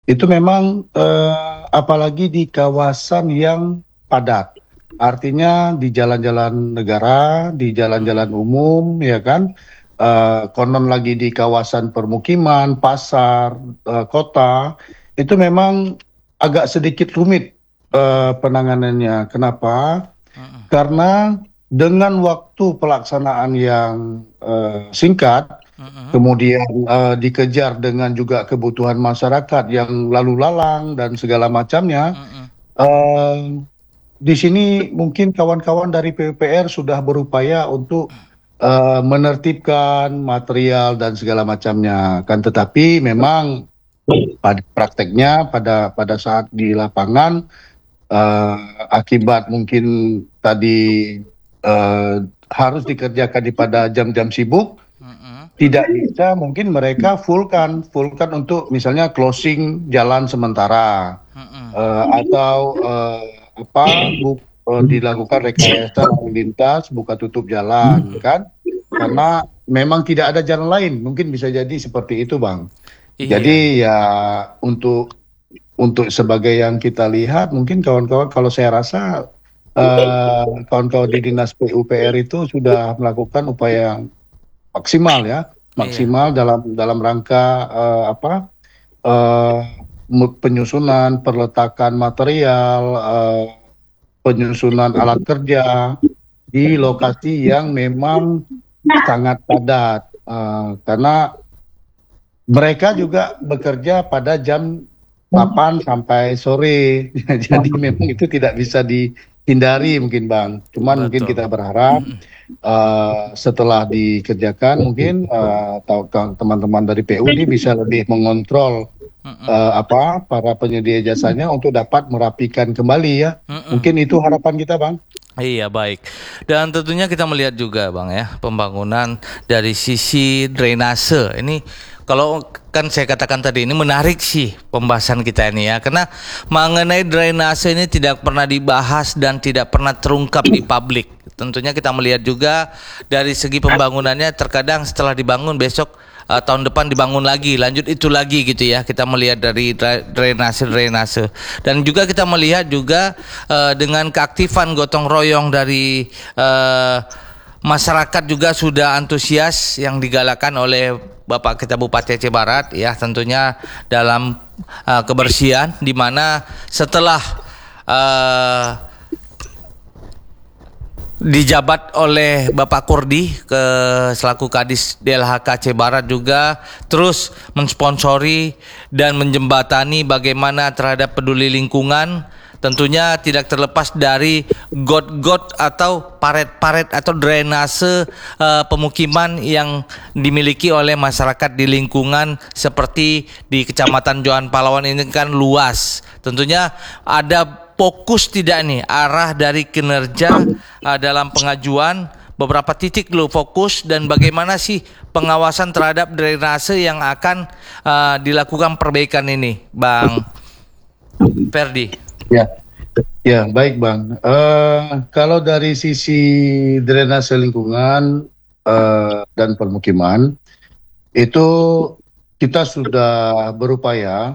Itu memang apalagi di kawasan yang padat. Artinya di jalan-jalan negara, di jalan-jalan umum, ya kan. Konon lagi di kawasan permukiman, pasar, kota, itu memang agak sedikit rumit penanganannya. Kenapa? Mm-mm. Karena dengan waktu pelaksanaan yang singkat, Mm-mm. kemudian dikejar dengan juga kebutuhan masyarakat yang lalu lalang dan segala macamnya. Mm-mm. eh, di sini mungkin kawan-kawan dari PUPR sudah berupaya untuk menertibkan material dan segala macamnya. Kan tetapi memang pada prakteknya pada saat di lapangan eh, akibat mungkin tadi eh, harus dikerjakan di pada jam-jam sibuk, Mm-mm. tidak bisa mungkin mereka fullkan untuk misalnya closing jalan sementara Mm-mm. atau apa dilakukan rekayasa lalu lintas buka tutup jalan kan, karena memang tidak ada jalan lain, mungkin bisa jadi seperti itu Bang. Iya. Jadi ya untuk sebagai yang kita lihat mungkin kawan-kawan, kalau saya rasa kawan-kawan di Dinas PUPR itu sudah melakukan upaya yang maksimal ya, Iya. maksimal dalam rangka eh, penyusunan, perletakan material, penyusunan alat kerja di lokasi yang memang sangat padat. Karena mereka juga bekerja pada jam 8 sampai sore. Jadi memang itu tidak bisa dihindari mungkin Bang. Cuman mungkin Betul. kita berharap setelah dikerjakan mungkin teman-teman dari PU ini bisa lebih mengontrol Mm-mm. para penyedia jasanya untuk dapat merapikan kembali ya. Mm-mm. Mungkin itu harapan kita Bang. Iya, baik. Dan tentunya kita melihat juga Bang ya, pembangunan dari sisi drainase. Ini kalau kan saya katakan tadi ini menarik sih pembahasan kita ini ya. Karena mengenai drainase ini tidak pernah dibahas dan tidak pernah terungkap di publik. Tentunya kita melihat juga dari segi pembangunannya, terkadang setelah dibangun besok tahun depan dibangun lagi, lanjut itu lagi gitu ya. Kita melihat dari drainase dan juga kita melihat juga dengan keaktifan gotong royong dari masyarakat juga sudah antusias yang digalakan oleh Bapak kita Bupati Aceh Barat ya, tentunya dalam kebersihan, di mana setelah uh, dijabat oleh Bapak Kurdi ke selaku Kadis DLHK Aceh Barat juga terus mensponsori dan menjembatani bagaimana terhadap peduli lingkungan, tentunya tidak terlepas dari got-got atau paret-paret atau drainase pemukiman yang dimiliki oleh masyarakat di lingkungan seperti di Kecamatan Johan Palawan ini kan luas. Tentunya ada fokus tidak nih arah dari kinerja dalam pengajuan, beberapa titik dulu fokus, dan bagaimana sih pengawasan terhadap drainase yang akan dilakukan perbaikan ini, Bang Ferdi. Ya, ya baik Bang. Kalau dari sisi drainase lingkungan dan permukiman itu kita sudah berupaya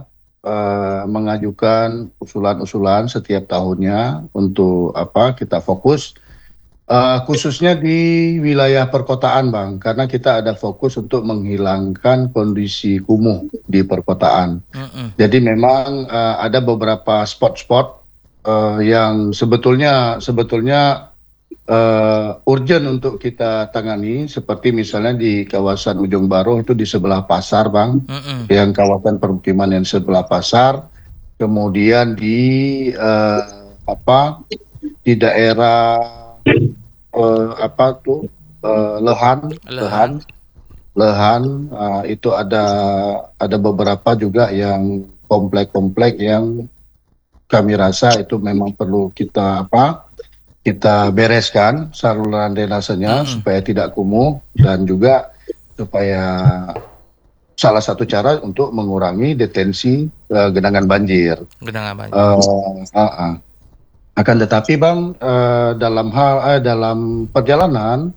mengajukan usulan-usulan setiap tahunnya untuk apa kita fokus khususnya di wilayah perkotaan Bang, karena kita ada fokus untuk menghilangkan kondisi kumuh di perkotaan. Mm-mm. Jadi memang ada beberapa spot-spot yang sebetulnya urgent untuk kita tangani, seperti misalnya di kawasan Ujung Baru itu di sebelah pasar Bang, Mm-mm. yang kawasan permukiman yang sebelah pasar, kemudian di eh, apa di daerah apa tuh Lehan, Lehan, Lahan. Lehan, itu ada beberapa juga yang komplek-komplek yang kami rasa itu memang perlu kita bereskan saluran drainasenya Mm-mm. supaya tidak kumuh, dan juga supaya salah satu cara untuk mengurangi detensi genangan banjir. Genangan banjir. Eh, uh, Akan tetapi Bang, dalam perjalanan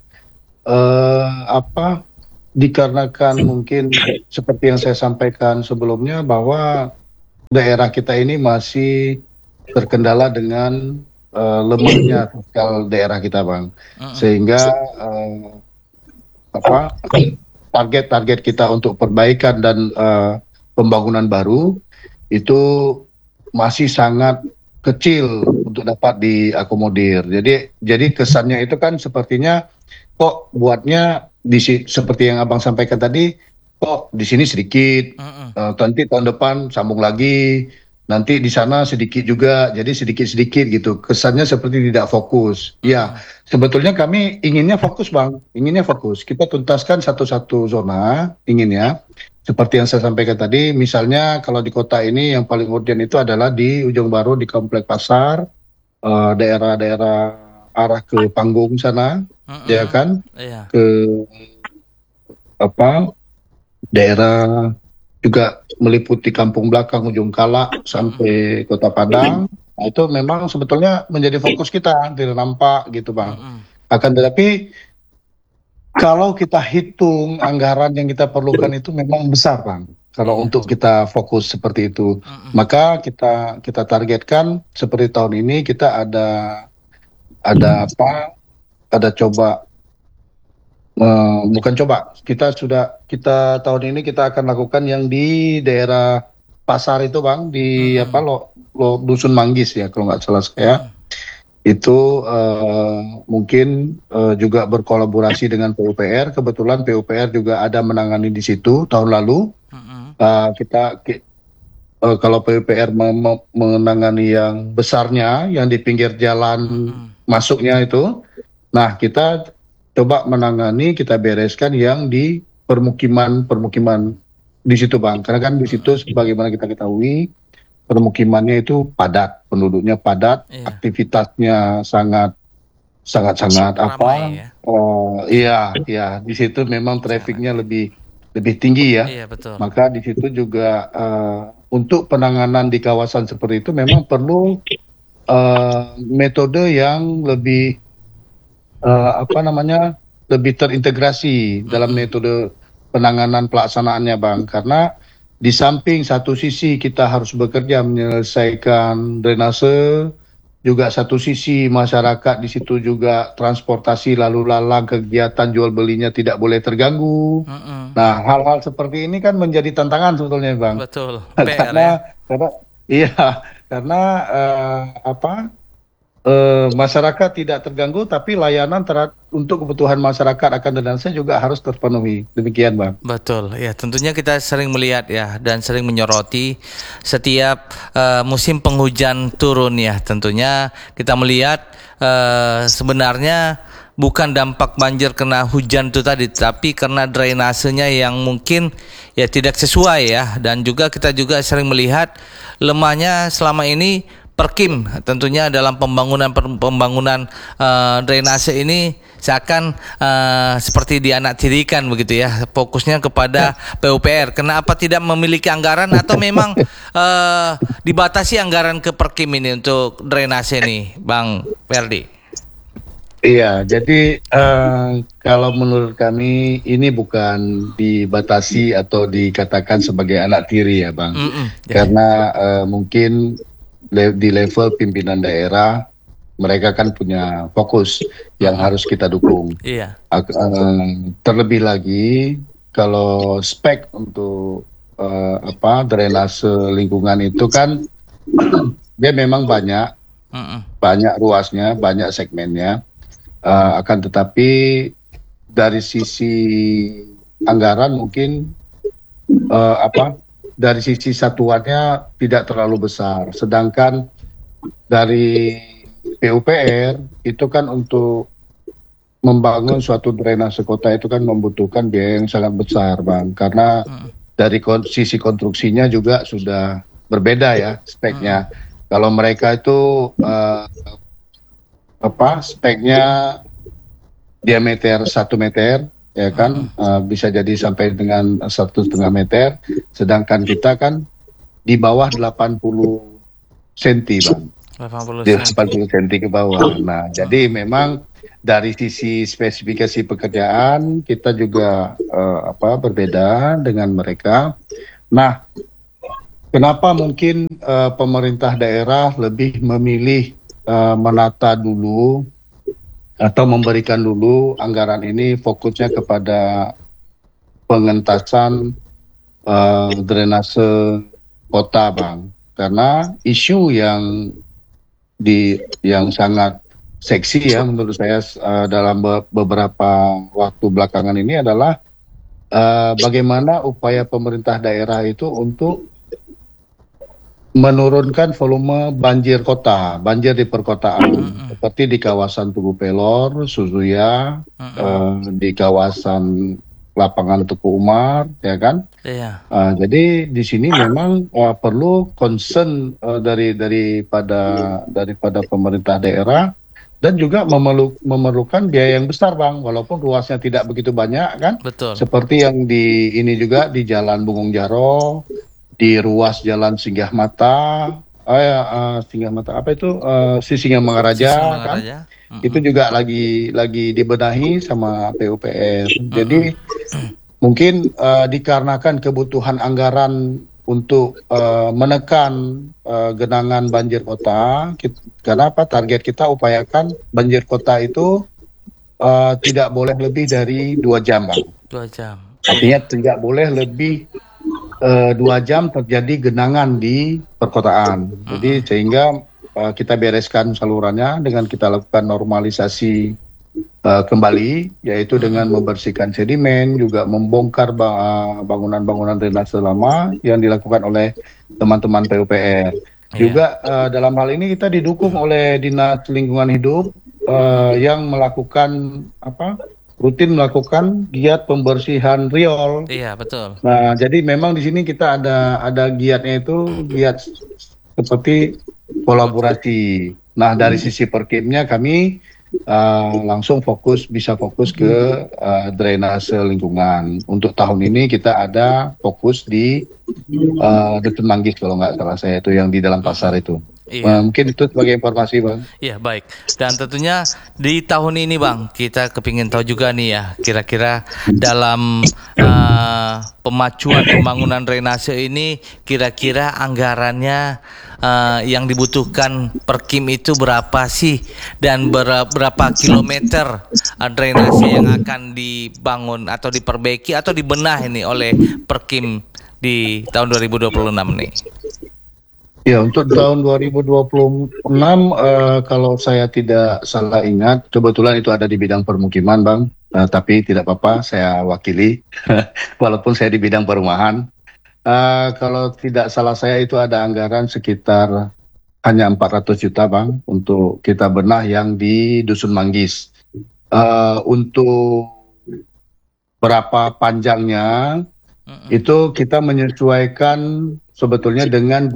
dikarenakan mungkin seperti yang saya sampaikan sebelumnya bahwa daerah kita ini masih terkendala dengan lemahnya fiskal daerah kita, Bang. Mm-mm. Sehingga eh, apa target-target kita untuk perbaikan dan pembangunan baru itu masih sangat kecil untuk dapat diakomodir. Jadi kesannya itu kan sepertinya kok buatnya seperti yang Abang sampaikan tadi, kok di sini sedikit, Mm-mm. nanti tahun depan sambung lagi, nanti di sana sedikit juga, jadi sedikit-sedikit gitu. Kesannya seperti tidak fokus. Ya, Mm-mm. sebetulnya kami inginnya fokus, Bang. Inginnya fokus. Kita tuntaskan satu-satu zona, inginnya. Seperti yang saya sampaikan tadi, misalnya kalau di kota ini yang paling urgent itu adalah di Ujung Baru, di Komplek Pasar, daerah-daerah arah ke Panggung sana, ya Mm-mm. kan, Iya. ke apa daerah juga meliputi Kampung Belakang, Ujung Kalak Mm-mm. sampai Kota Padang. Nah, itu memang sebetulnya menjadi fokus kita, tidak nampak gitu, Bang. Mm-mm. Akan tetapi kalau kita hitung anggaran yang kita perlukan itu memang besar, Bang. Kalau Iya. untuk kita fokus seperti itu, Mm-mm. maka kita targetkan seperti tahun ini kita ada apa? Ada coba bukan coba, kita tahun ini kita akan lakukan yang di daerah pasar itu, Bang, di apa Mm-mm. lo Dusun Manggis ya kalau nggak salah saya. Mm-mm. Itu mungkin juga berkolaborasi dengan PUPR. Kebetulan PUPR juga ada menangani di situ tahun lalu. Mm-mm. Kalau PUPR menangani yang besarnya, yang di pinggir jalan Mm-mm. masuknya itu, nah kita coba menangani, kita bereskan yang di permukiman-permukiman di situ, Bang. Karena kan di situ Mm-mm. sebagaimana kita ketahui, permukimannya itu padat, penduduknya padat, Iya. aktivitasnya sangat-sangat Ramai ya. iya, iya, di situ memang Sangat trafiknya ya. lebih lebih tinggi ya. Iya betul. Maka di situ juga untuk penanganan di kawasan seperti itu memang perlu metode yang lebih apa namanya lebih terintegrasi dalam Mm-mm. metode penanganan pelaksanaannya, Bang. Karena di samping satu sisi kita harus bekerja menyelesaikan drainase, juga satu sisi masyarakat di situ juga transportasi lalu lalang kegiatan jual belinya tidak boleh terganggu. Mm-mm. Nah, hal-hal seperti ini kan menjadi tantangan sebetulnya, Bang. Betul. PR ya. karena iya, karena apa? Masyarakat tidak terganggu, tapi layanan untuk kebutuhan masyarakat akan drainase juga harus terpenuhi. Demikian, Bang. Betul, ya tentunya kita sering melihat ya dan sering menyoroti setiap musim penghujan turun ya. Tentunya kita melihat sebenarnya bukan dampak banjir kena hujan itu tadi, tapi karena drainasenya yang mungkin ya tidak sesuai ya. Dan juga kita juga sering melihat lemahnya selama ini Perkim tentunya dalam pembangunan drainase ini seakan seperti dianaktirikan begitu ya, fokusnya kepada PUPR. Kenapa tidak memiliki anggaran atau memang dibatasi anggaran ke Perkim ini untuk drainase ini, Bang Ferdi? Iya, jadi kalau menurut kami ini bukan dibatasi atau dikatakan sebagai anak tiri ya, Bang. Mm-mm, ya. Karena mungkin di level pimpinan daerah mereka kan punya fokus yang Mm-mm, harus kita dukung. iya. Terlebih lagi kalau spek untuk apa drainase lingkungan itu kan dia memang banyak Mm-mm, banyak ruasnya, banyak segmennya. Akan tetapi dari sisi anggaran mungkin apa dari sisi satuannya tidak terlalu besar. Sedangkan dari PUPR itu kan untuk membangun suatu drainase kota itu kan membutuhkan biaya yang sangat besar, Bang. Karena mm-mm, dari sisi konstruksinya juga sudah berbeda ya mm-mm, speknya. Kalau mereka itu apa speknya diameter 1 meter ya kan, mm-mm. bisa jadi sampai dengan 1,5 meter, sedangkan kita kan di bawah 80 cm, Bang, 80 di cm. 80 cm ke bawah. Nah, jadi memang dari sisi spesifikasi pekerjaan kita juga apa berbeda dengan mereka. Nah, Kenapa mungkin pemerintah daerah lebih memilih menata dulu atau memberikan dulu anggaran ini fokusnya kepada pengentasan drainase kota, Bang. Karena isu yang sangat seksi ya menurut saya dalam beberapa waktu belakangan ini adalah bagaimana upaya pemerintah daerah itu untuk menurunkan volume banjir kota, banjir di perkotaan, Mm-mm. seperti di kawasan Tugu Pelor, Suzuya, Mm-mm. di kawasan lapangan Tugu Umar, ya kan? Iya. Jadi di sini memang perlu concern daripada pemerintah daerah dan juga memerlukan biaya yang besar, Bang, walaupun luasnya tidak begitu banyak kan, Betul. seperti yang di ini juga di Jalan Bungung Jaro, di ruas Jalan Singgah Mata, Singgah Mata apa itu Sisi Sisingamangaraja kan, Mangaraja. itu Mm-mm. juga lagi dibenahi sama PUPR. Mm-mm. Jadi mungkin dikarenakan kebutuhan anggaran untuk menekan genangan banjir kota, karena apa? Target kita upayakan banjir kota itu tidak boleh lebih dari 2 jam, Bang. 2 jam. Artinya Iya. tidak boleh lebih 2 jam terjadi genangan di perkotaan. Jadi Mm-mm. sehingga kita bereskan salurannya dengan kita lakukan normalisasi kembali, yaitu dengan Mm-mm. membersihkan sedimen, juga membongkar bangunan-bangunan drainase lama yang dilakukan oleh teman-teman PUPR. Iya. Juga dalam hal ini kita didukung oleh Dinas Lingkungan Hidup Mm-mm. yang melakukan apa? Rutin melakukan giat pembersihan riol. Iya, betul. Nah, jadi memang di sini kita ada giatnya itu giat seperti kolaborasi. Nah, dari sisi Perkimnya kami langsung bisa fokus ke drainase lingkungan. Untuk tahun ini kita ada fokus di Dusun Manggis kalau nggak salah saya itu yang di dalam pasar Mm-mm. itu. Iya. Mungkin itu sebagai informasi, Bang. Iya, baik. Dan tentunya di tahun ini, Bang, kita kepingin tahu juga nih ya, kira-kira dalam pemacuan pembangunan drainase ini, kira-kira anggarannya yang dibutuhkan Perkim itu berapa sih? Dan berapa kilometer drainase yang akan dibangun atau diperbaiki atau dibenah ini oleh Perkim di tahun 2026 nih? Ya, untuk tahun 2026, kalau saya tidak salah ingat, kebetulan itu ada di bidang permukiman, Bang. Tapi tidak apa-apa, saya wakili, walaupun saya di bidang perumahan. Kalau tidak salah saya itu ada anggaran sekitar hanya 400 juta, Bang, untuk kita benah yang di Dusun Manggis. Untuk berapa panjangnya, Mm-mm. itu kita menyesuaikan sebetulnya dengan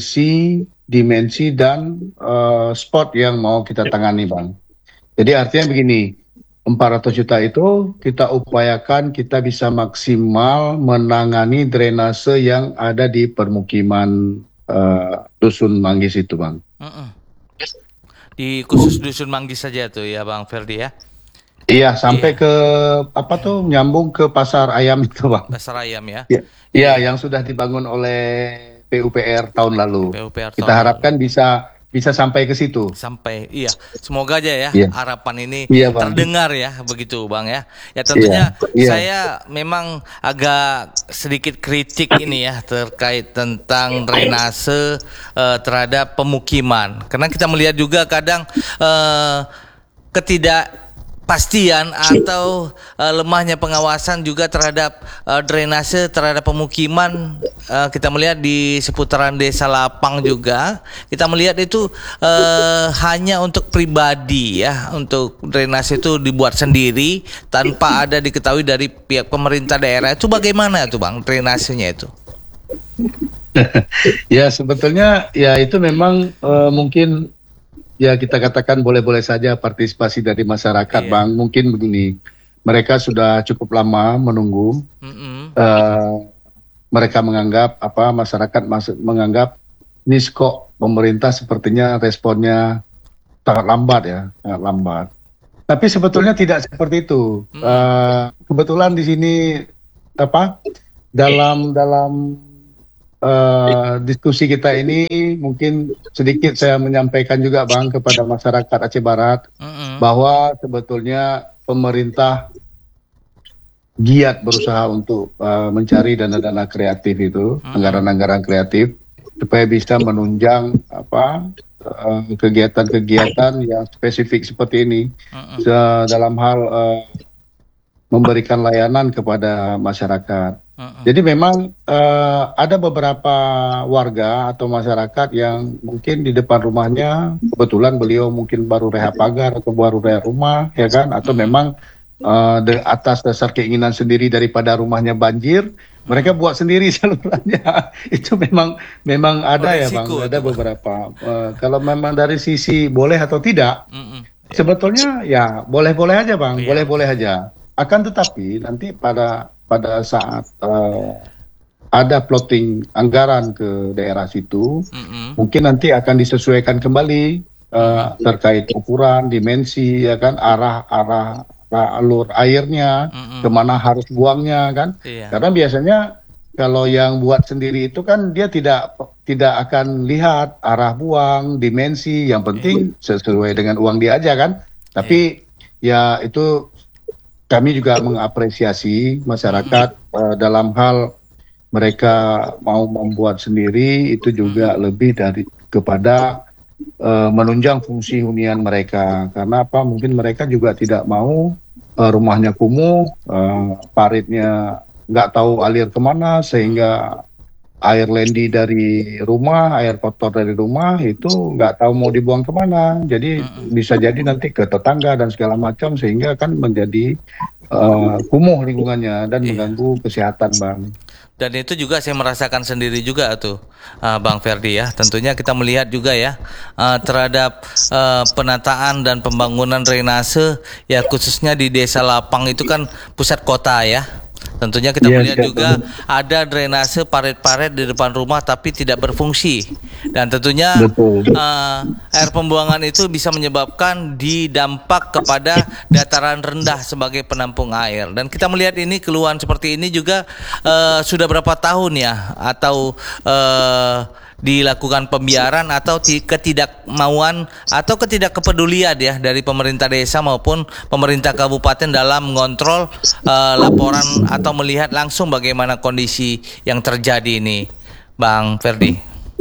dimensi dan spot yang mau kita tangani, Bang. Jadi artinya begini, 400 juta itu kita upayakan kita bisa maksimal menangani drainase yang ada di permukiman Dusun Manggis itu, Bang. Mm-mm. Di khusus Dusun Manggis saja tuh ya Bang Ferdi ya. Iya, sampai Iya, ke apa tuh nyambung ke pasar ayam itu, Bang. Pasar Ayam ya. Ya, ya, Iya, yang sudah dibangun oleh PUPR tahun lalu. PUPR Kita tahun lalu. harapkan bisa bisa sampai ke situ. Sampai iya, semoga aja ya Iya, harapan ini iya, Bang. terdengar ya begitu Bang ya. Ya Iya, tentunya iya. saya memang agak sedikit kritik ini ya terkait tentang drainase terhadap pemukiman. Karena kita melihat juga kadang ketidakpastian atau lemahnya pengawasan juga terhadap drainase terhadap pemukiman. Kita melihat di seputaran Desa Lapang juga kita melihat itu hanya untuk pribadi ya, untuk drainase itu dibuat sendiri tanpa ada diketahui dari pihak pemerintah daerah. Itu bagaimana tuh Bang drainasenya itu? Ya, sebetulnya ya itu memang mungkin ya kita katakan boleh-boleh saja partisipasi dari masyarakat, Iya. Bang. Mungkin begini, mereka sudah cukup lama menunggu. Mm-mm. eh, Mereka menganggap masyarakat menganggap ini kok pemerintah sepertinya responnya sangat lambat ya, sangat lambat. Tapi sebetulnya tidak seperti itu. Mm-mm. Kebetulan di sini apa dalam dalam diskusi kita ini mungkin sedikit saya menyampaikan juga Bang kepada masyarakat Aceh Barat Mm-mm. bahwa sebetulnya pemerintah giat berusaha untuk mencari dana-dana kreatif itu, Mm-mm. anggaran-anggaran kreatif supaya bisa menunjang kegiatan-kegiatan yang spesifik seperti ini Mm-mm. dalam hal memberikan layanan kepada masyarakat. Mm-mm. Jadi memang ada beberapa warga atau masyarakat yang mungkin di depan rumahnya kebetulan beliau mungkin baru reha pagar atau baru reha rumah, ya kan? Atau Mm-mm. memang atas dasar keinginan sendiri daripada rumahnya banjir, mereka Mm-mm. buat sendiri salurannya. Itu memang Oh, ada ya Bang, resiko ada itu, Bang. beberapa. Kalau memang dari sisi boleh atau tidak, Mm-mm. Ya. sebetulnya ya boleh-boleh aja Bang, Iya. boleh-boleh aja. Akan tetapi nanti pada saat ada plotting anggaran ke daerah situ, Mm-mm. mungkin nanti akan disesuaikan kembali Mm-mm. terkait ukuran, dimensi, ya kan, arah alur airnya, Mm-mm. kemana harus buangnya kan. Iya. Karena biasanya kalau yang buat sendiri itu kan dia tidak akan lihat arah buang, dimensi, yang Iya. penting sesuai dengan uang dia aja kan. Iya. Tapi ya itu kami juga mengapresiasi Mm-mm. masyarakat dalam hal mereka mau membuat sendiri itu Mm-mm. juga lebih dari kepada menunjang fungsi hunian mereka. Karena apa? Mungkin mereka juga tidak mau rumahnya kumuh, paritnya nggak tahu alir kemana, sehingga air lendi dari rumah, air kotor dari rumah itu nggak tahu mau dibuang kemana. Jadi Mm-mm. bisa jadi nanti ke tetangga dan segala macam, sehingga kan menjadi kumuh lingkungannya dan Iya. mengganggu kesehatan, Bang. Dan itu juga saya merasakan sendiri juga tuh, Bang Ferdi ya. Tentunya kita melihat juga ya terhadap penataan dan pembangunan drainase ya, khususnya di Desa Lapang itu kan pusat kota ya. Tentunya kita Iya, melihat siap, Bang. juga ada drainase parit-parit di depan rumah tapi tidak berfungsi. Dan tentunya Betul. air pembuangan itu bisa menyebabkan didampak kepada dataran rendah sebagai penampung air. Dan kita melihat ini keluhan seperti ini juga sudah berapa tahun ya, atau dilakukan pembiaran atau ketidakmauan atau ketidakkepedulian ya dari pemerintah desa maupun pemerintah kabupaten dalam mengontrol laporan atau melihat langsung bagaimana kondisi yang terjadi ini, Bang Ferdi.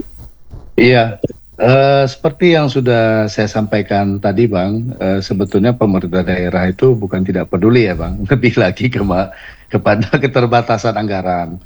Iya, seperti yang sudah saya sampaikan tadi, Bang, sebetulnya pemerintah daerah itu bukan tidak peduli ya, Bang, lebih lagi kepada keterbatasan anggaran.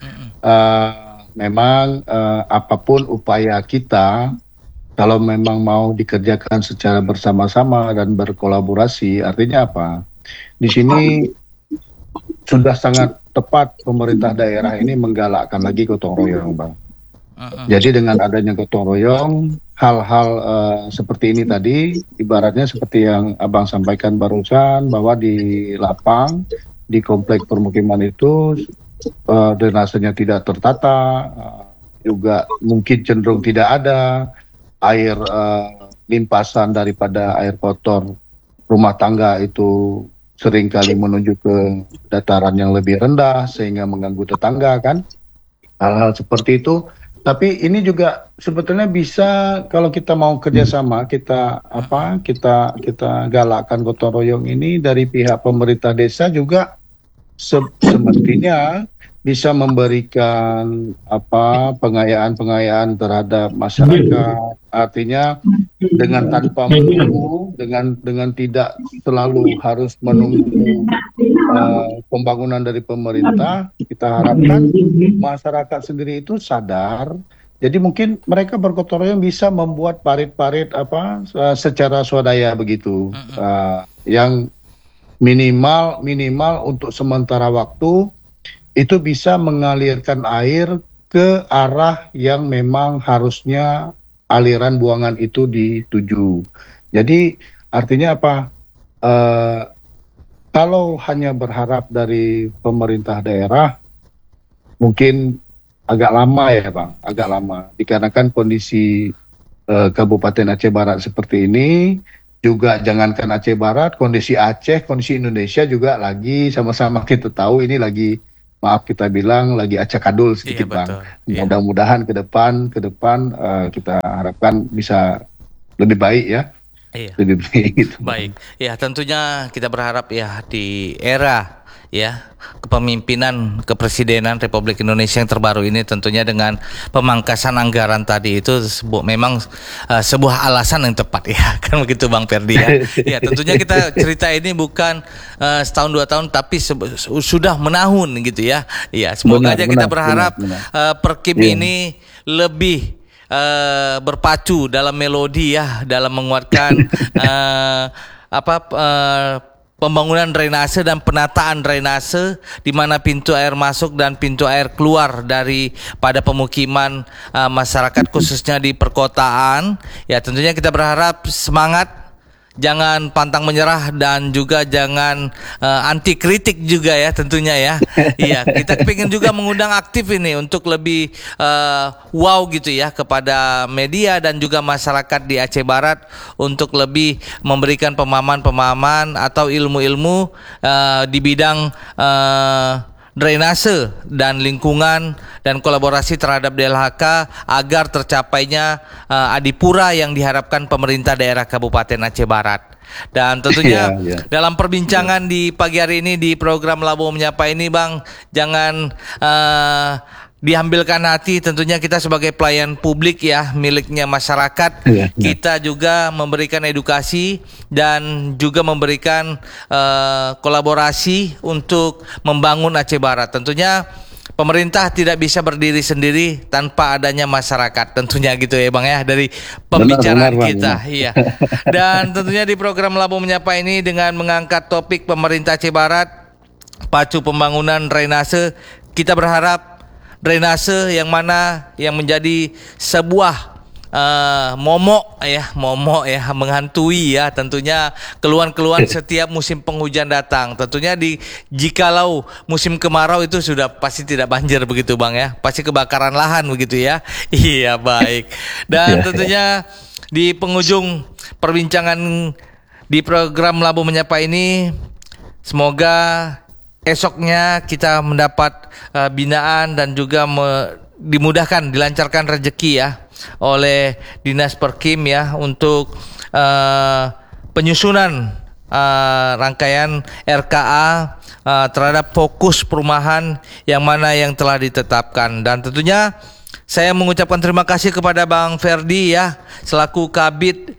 Memang apapun upaya kita, kalau memang mau dikerjakan secara bersama-sama dan berkolaborasi, artinya apa? Di sini sudah sangat tepat pemerintah daerah ini menggalakkan lagi gotong royong, Bang. Jadi dengan adanya gotong royong, hal-hal seperti ini tadi, ibaratnya seperti yang Abang sampaikan barusan, bahwa di lapang, di komplek permukiman itu drainasenya tidak tertata, juga mungkin cenderung tidak ada air limpasan daripada air kotor rumah tangga itu seringkali menuju ke dataran yang lebih rendah sehingga mengganggu tetangga kan, hal-hal seperti itu. Tapi ini juga sebetulnya bisa kalau kita mau kerjasama, kita galakkan gotong royong ini dari pihak pemerintah desa juga semestinya bisa memberikan pengayaan-pengayaan terhadap masyarakat. Artinya dengan tanpa menunggu, dengan tidak selalu harus menunggu pembangunan dari pemerintah, kita harapkan masyarakat sendiri itu sadar. Jadi mungkin mereka bergotong royong bisa membuat parit-parit secara swadaya begitu, yang minimal untuk sementara waktu itu bisa mengalirkan air ke arah yang memang harusnya aliran buangan itu dituju. Jadi artinya apa? Kalau hanya berharap dari pemerintah daerah, mungkin agak lama ya Bang, agak lama. Dikarenakan kondisi Kabupaten Aceh Barat seperti ini, juga jangankan Aceh Barat, kondisi Aceh, kondisi Indonesia juga lagi sama-sama kita tahu ini lagi maaf kita bilang lagi acakadul sedikit Iya Bang. betul. Iya. Mudah-mudahan ke depan kita harapkan bisa lebih baik ya, Iya. lebih baik gitu. Baik, ya tentunya kita berharap ya di era ya kepemimpinan kepresidenan Republik Indonesia yang terbaru ini tentunya dengan pemangkasan anggaran tadi itu memang sebuah alasan yang tepat ya kan begitu Bang Ferdi ya. Ya tentunya kita cerita ini bukan setahun 2 tahun tapi sudah menahun gitu ya. Ya semoga aja kita berharap Perkim ini lebih berpacu dalam melodi ya, dalam menguatkan pembangunan drainase dan penataan drainase di mana pintu air masuk dan pintu air keluar dari pada pemukiman masyarakat khususnya di perkotaan. Ya tentunya kita berharap semangat, jangan pantang menyerah dan juga jangan anti kritik juga ya tentunya ya. Iya, kita pengen juga mengundang aktif ini untuk lebih wow gitu ya kepada media dan juga masyarakat di Aceh Barat untuk lebih memberikan pemahaman-pemahaman atau ilmu-ilmu di bidang drainase dan lingkungan dan kolaborasi terhadap DLHK agar tercapainya adipura yang diharapkan pemerintah daerah Kabupaten Aceh Barat. Dan tentunya dalam perbincangan di pagi hari ini di program Labo Menyapa ini Bang, jangan diambilkan hati, tentunya kita sebagai pelayan publik ya, miliknya masyarakat, kita juga memberikan edukasi dan juga memberikan kolaborasi untuk membangun Aceh Barat. Tentunya pemerintah tidak bisa berdiri sendiri tanpa adanya masyarakat, tentunya gitu ya Bang ya, dari pembicaraan kita. Iya. Dan tentunya di program Labo Menyapa ini dengan mengangkat topik pemerintah Aceh Barat, pacu pembangunan drainase, kita berharap drainase yang mana yang menjadi sebuah momok ya menghantui ya tentunya keluhan-keluhan setiap musim penghujan datang. Tentunya jikalau musim kemarau itu sudah pasti tidak banjir begitu Bang ya, pasti kebakaran lahan begitu ya. Iya baik. Dan tentunya di penghujung perbincangan di program Labo Menyapa ini, semoga esoknya kita mendapat binaan dan juga dimudahkan, dilancarkan rezeki ya oleh Dinas Perkim ya untuk penyusunan rangkaian RKA terhadap fokus perumahan yang mana yang telah ditetapkan. Dan tentunya saya mengucapkan terima kasih kepada Bang Ferdi ya selaku Kabid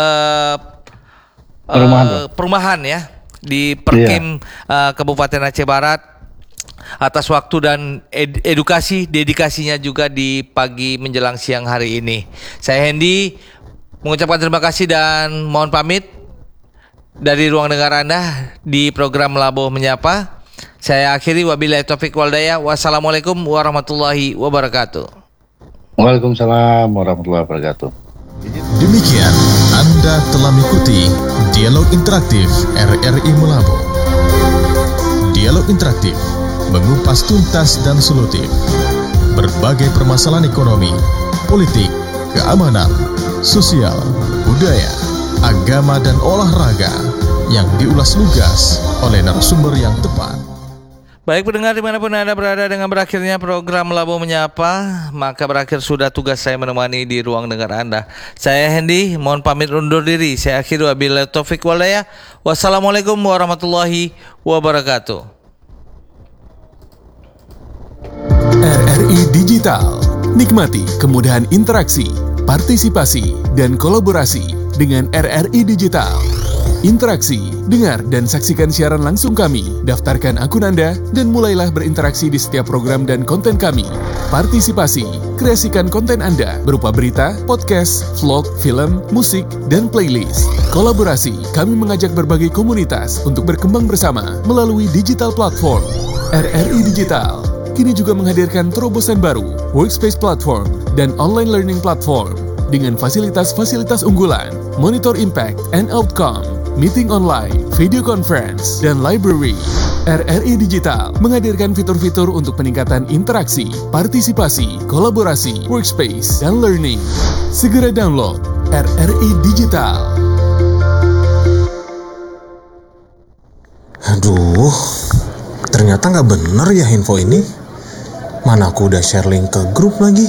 perumahan ya di Perkim Kabupaten Aceh Barat atas waktu dan dedikasinya juga di pagi menjelang siang hari ini. Saya Hendy mengucapkan terima kasih dan mohon pamit dari ruang dengar Anda di program Labo Menyapa. Saya akhiri, wabillahi taufik wal hidayah. Wassalamualaikum warahmatullahi wabarakatuh. Waalaikumsalam warahmatullahi wabarakatuh. Demikian Anda telah mengikuti Dialog Interaktif RRI Melabo. Dialog Interaktif mengupas tuntas dan solutif berbagai permasalahan ekonomi, politik, keamanan, sosial, budaya, agama dan olahraga yang diulas lugas oleh narasumber yang tepat. Baik pendengar dimanapun Anda berada, dengan berakhirnya program Labo Menyapa, maka berakhir sudah tugas saya menemani di ruang dengar Anda. Saya Hendy, mohon pamit undur diri. Saya akhiri, wabillahi taufik wal hidayah. Wassalamualaikum warahmatullahi wabarakatuh. RRI Digital. Nikmati kemudahan interaksi, partisipasi, dan kolaborasi dengan RRI Digital. Interaksi, dengar dan saksikan siaran langsung kami. Daftarkan akun Anda dan mulailah berinteraksi di setiap program dan konten kami. Partisipasi, kreasikan konten Anda berupa berita, podcast, vlog, film, musik, dan playlist. Kolaborasi, kami mengajak berbagai komunitas untuk berkembang bersama melalui digital platform. RRI Digital kini juga menghadirkan terobosan baru, workspace platform, dan online learning platform dengan fasilitas-fasilitas unggulan, monitor impact and outcome, meeting online, video conference, dan library. RRI Digital menghadirkan fitur-fitur untuk peningkatan interaksi, partisipasi, kolaborasi, workspace, dan learning. Segera download RRI Digital. Aduh, Ternyata nggak bener ya info ini. Mana aku udah share link ke grup lagi.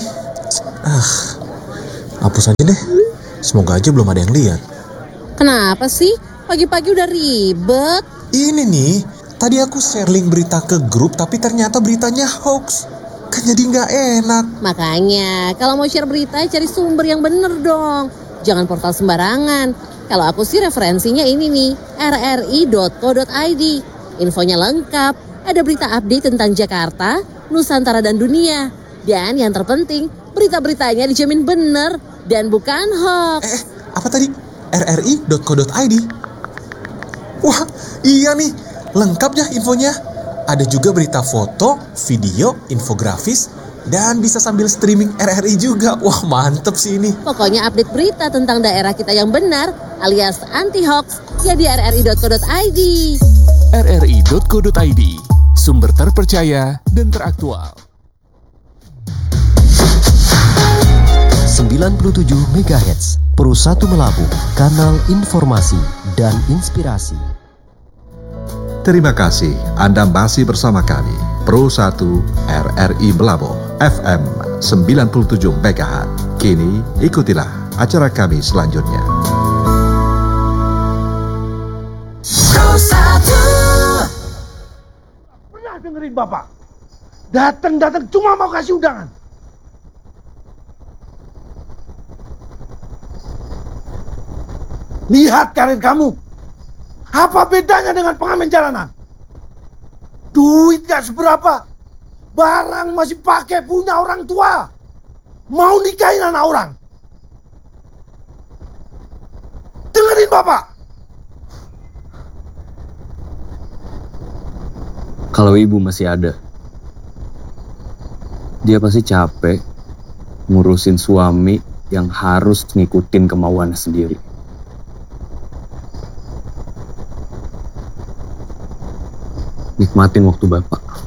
Hapus aja deh. Semoga aja belum ada yang lihat. Kenapa sih? Pagi-pagi udah ribet. Ini nih, tadi aku share link berita ke grup tapi ternyata beritanya hoax. Kan jadi nggak enak. Makanya, kalau mau share berita, cari sumber yang bener dong. Jangan portal sembarangan. Kalau aku sih referensinya ini nih, rri.co.id. Infonya lengkap, ada berita update tentang Jakarta, Nusantara dan dunia. Dan yang terpenting, berita-beritanya dijamin bener dan bukan hoax. Apa tadi? rri.co.id? Wah, iya nih, lengkap ya infonya. Ada juga berita foto, video, infografis, dan bisa sambil streaming RRI juga. Wah, mantep sih ini. Pokoknya update berita tentang daerah kita yang benar alias anti-hoax ya di rri.co.id. rri.co.id, sumber terpercaya dan teraktual. 97 MHz, Pro 1 Melabuh, kanal informasi dan inspirasi. Terima kasih Anda masih bersama kami, Pro 1 RRI Melabuh, FM 97 MHz. Kini ikutilah acara kami selanjutnya. Pro 1. Pernah dengerin Bapak? Datang cuma mau kasih undangan. Lihat karir kamu. Apa bedanya dengan pengamen jalanan? Duit gak seberapa. Barang masih pakai punya orang tua. Mau nikahin anak orang. Dengerin Bapak. Kalau ibu masih ada, dia pasti capek ngurusin suami yang harus ngikutin kemauannya sendiri. Nikmatin waktu Bapak.